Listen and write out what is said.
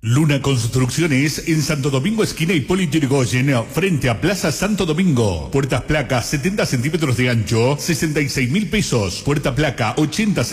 Luna Construcciones en Santo Domingo, esquina Hipólito Yrigoyen, frente a Plaza Santo Domingo. Puertas placa 70 centímetros de ancho, 66.000 pesos. Puerta placa 80